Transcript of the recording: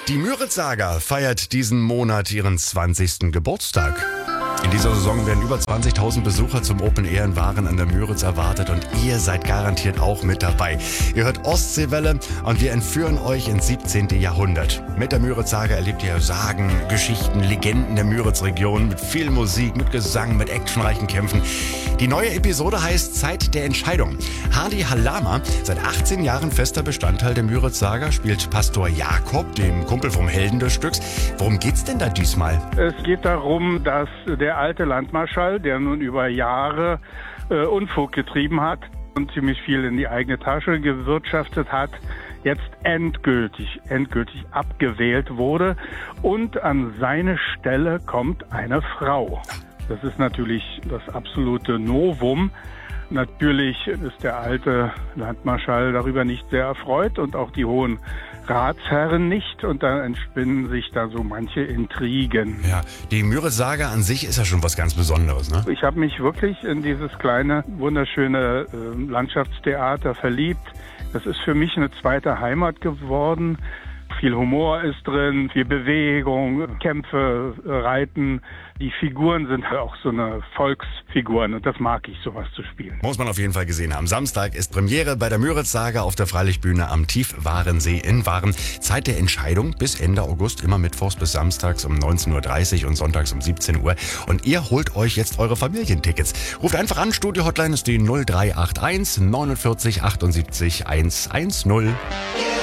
Die Müritz-Saga feiert diesen Monat ihren 20. Geburtstag. In dieser Saison werden über 20.000 Besucher zum Open Air in Waren an der Müritz erwartet und ihr seid garantiert auch mit dabei. Ihr hört Ostseewelle und wir entführen euch ins 17. Jahrhundert. Mit der Müritz-Saga erlebt ihr Sagen, Geschichten, Legenden der Müritz-Region mit viel Musik, mit Gesang, mit actionreichen Kämpfen. Die neue Episode heißt Zeit der Entscheidung. Hardy Halama, seit 18 Jahren fester Bestandteil der Müritz-Saga, spielt Pastor Jakob, den Kumpel vom Helden des Stücks. Worum geht's denn da diesmal? Es geht darum, dass der alte Landmarschall, der nun über Jahre Unfug getrieben hat und ziemlich viel in die eigene Tasche gewirtschaftet hat, jetzt endgültig abgewählt wurde und an seine Stelle kommt eine Frau. Das ist natürlich das absolute Novum. Natürlich ist der alte Landmarschall darüber nicht sehr erfreut und auch die hohen Ratsherren nicht. Und da entspinnen sich da so manche Intrigen. Ja, die Müritz-Saga an sich ist ja schon was ganz Besonderes, ne? Ich habe mich wirklich in dieses kleine, wunderschöne Landschaftstheater verliebt. Das ist für mich eine zweite Heimat geworden. Viel Humor ist drin, viel Bewegung, Kämpfe, Reiten. Die Figuren sind halt auch so eine Volksfiguren und das mag ich, sowas zu spielen. Muss man auf jeden Fall gesehen haben. Samstag ist Premiere bei der Müritz-Saga auf der Freilichtbühne am Tiefwarensee in Waren. Zeit der Entscheidung bis Ende August, immer mittwochs bis samstags um 19.30 Uhr und sonntags um 17 Uhr. Und ihr holt euch jetzt eure Familientickets. Ruft einfach an, Studio-Hotline ist die 0381 49 78 110.